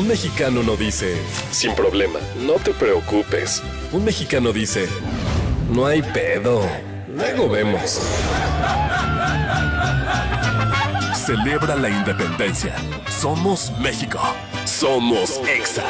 Un mexicano no dice, sin problema, no te preocupes. Un mexicano dice, no hay pedo, luego vemos. Celebra la independencia. Somos México. Somos Exa.